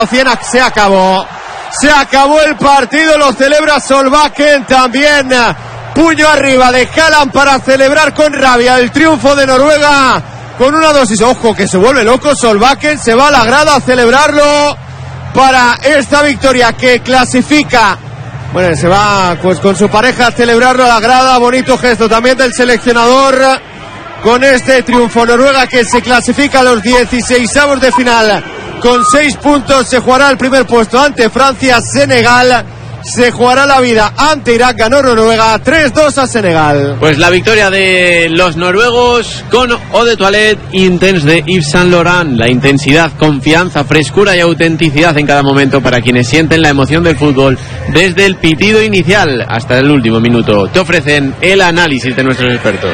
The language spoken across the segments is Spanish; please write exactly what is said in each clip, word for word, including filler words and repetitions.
Se acabó, se acabó el partido, lo celebra Solbakken también, puño arriba de Haaland para celebrar con rabia el triunfo de Noruega con una dosis, ojo que se vuelve loco Solbakken, se va a la grada a celebrarlo para esta victoria que clasifica, bueno, se va pues con su pareja a celebrarlo a la grada, bonito gesto también del seleccionador con este triunfo. Noruega que se clasifica a los dieciseisavos de final. Con seis puntos se jugará el primer puesto ante Francia. Senegal se jugará la vida ante Irak. Ganó Noruega tres dos a Senegal. Pues la victoria de los noruegos con Eau de Toilette Intense de Yves Saint Laurent. La intensidad, confianza, frescura y autenticidad en cada momento para quienes sienten la emoción del fútbol desde el pitido inicial hasta el último minuto. Te ofrecen el análisis de nuestros expertos.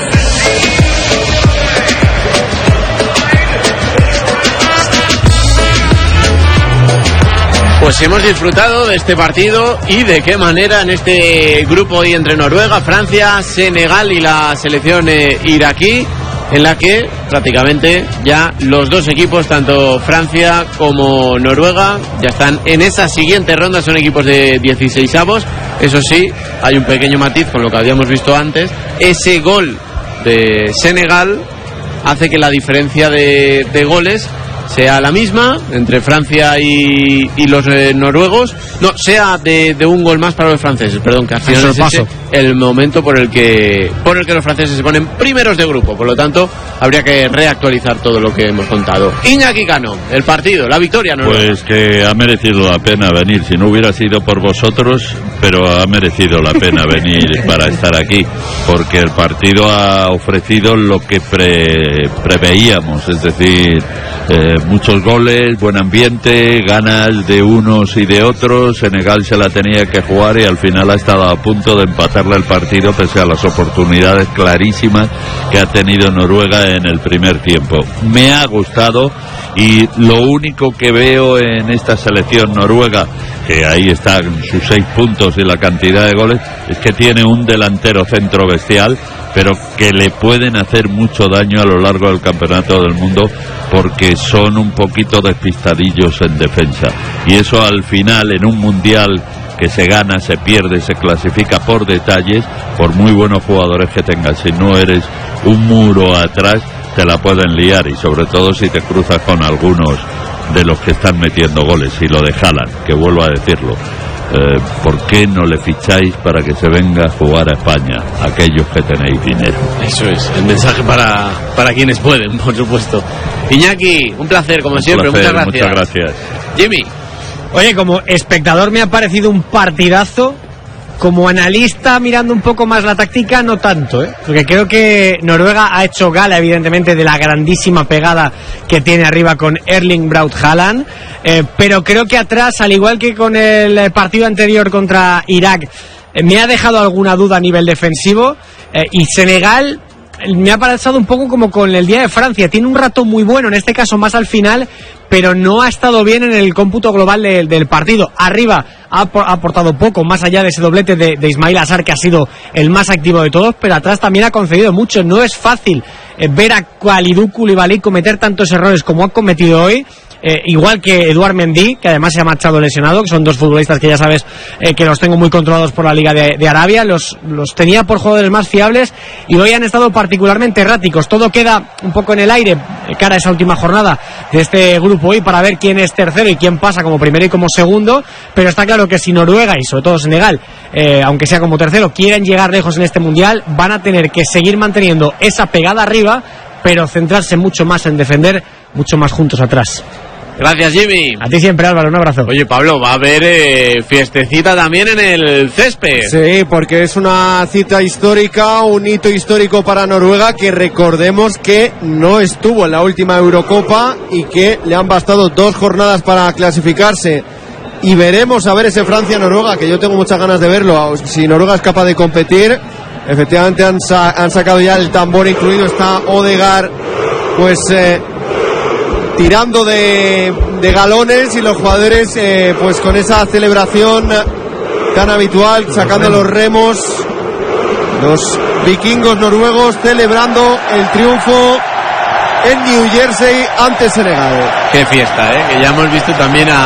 Pues hemos disfrutado de este partido y de qué manera en este grupo hoy entre Noruega, Francia, Senegal y la selección eh, iraquí, en la que prácticamente ya los dos equipos, tanto Francia como Noruega, ya están en esa siguiente ronda, son equipos de dieciseisavos. Eso sí, hay un pequeño matiz con lo que habíamos visto antes, ese gol de Senegal hace que la diferencia de, de goles sea la misma entre Francia y, y los eh, noruegos, no, sea de, de un gol más para los franceses, perdón, que al final es ese el momento por el que por el que los franceses se ponen primeros de grupo, por lo tanto habría que reactualizar todo lo que hemos contado. Iñaki Cano, el partido, la victoria noruega. Pues que ha merecido la pena venir, si no hubiera sido por vosotros, pero ha merecido la pena venir para estar aquí, porque el partido ha ofrecido lo que pre, preveíamos, es decir, eh, muchos goles, buen ambiente, ganas de unos y de otros. Senegal se la tenía que jugar y al final ha estado a punto de empatarle el partido pese a las oportunidades clarísimas que ha tenido Noruega en el primer tiempo. Me ha gustado y lo único que veo en esta selección noruega, que ahí están sus seis puntos y la cantidad de goles, es que tiene un delantero centro bestial, pero que le pueden hacer mucho daño a lo largo del campeonato del mundo porque son un poquito despistadillos en defensa, y eso al final en un mundial que se gana, se pierde, se clasifica por detalles, por muy buenos jugadores que tengas, si no eres un muro atrás te la pueden liar, y sobre todo si te cruzas con algunos de los que están metiendo goles. Y lo de Haaland, que vuelvo a decirlo, eh, ¿por qué no le ficháis para que se venga a jugar a España, aquellos que tenéis dinero? Eso es, el mensaje para, para quienes pueden, por supuesto. Iñaki, un placer como un siempre, placer, muchas gracias. Muchas gracias. Jimmy. Oye, como espectador me ha parecido un partidazo. Como analista, mirando un poco más la táctica, no tanto, ¿eh? Porque creo que Noruega ha hecho gala, evidentemente, de la grandísima pegada que tiene arriba con Erling Braut Haaland, eh, pero creo que atrás, al igual que con el partido anterior contra Irak, eh, me ha dejado alguna duda a nivel defensivo, eh, y Senegal me ha pasado un poco como con el día de Francia, tiene un rato muy bueno, en este caso más al final, pero no ha estado bien en el cómputo global de, del partido. Arriba ha aportado poco, más allá de ese doblete de, de Ismail Assar, que ha sido el más activo de todos, pero atrás también ha concedido mucho. No es fácil eh, ver a Kalidou Koulibaly cometer tantos errores como ha cometido hoy. Eh, igual que Eduard Mendy, que además se ha marchado lesionado, que son dos futbolistas que ya sabes eh, que los tengo muy controlados por la Liga de, de Arabia, los, los tenía por jugadores más fiables y hoy han estado particularmente erráticos. Todo queda un poco en el aire eh, cara a esa última jornada de este grupo hoy para ver quién es tercero y quién pasa como primero y como segundo, pero está claro que si Noruega y sobre todo Senegal, eh, aunque sea como tercero, quieren llegar lejos en este mundial, van a tener que seguir manteniendo esa pegada arriba, pero centrarse mucho más en defender, mucho más juntos atrás. Gracias, Jimmy. A ti siempre, Álvaro, un abrazo. Oye, Pablo, va a haber eh, fiestecita también en el césped. Sí, porque es una cita histórica, un hito histórico para Noruega, que recordemos que no estuvo en la última Eurocopa y que le han bastado dos jornadas para clasificarse. Y veremos a ver ese Francia-Noruega, que yo tengo muchas ganas de verlo. Si Noruega es capaz de competir, efectivamente han, sa- han sacado ya el tambor incluido, está Odegaard, pues... Eh, tirando de, de galones, y los jugadores eh, pues con esa celebración tan habitual, sacando los remos, los vikingos noruegos celebrando el triunfo en New Jersey ante Senegal. Qué fiesta, ¿eh? Que ya hemos visto también a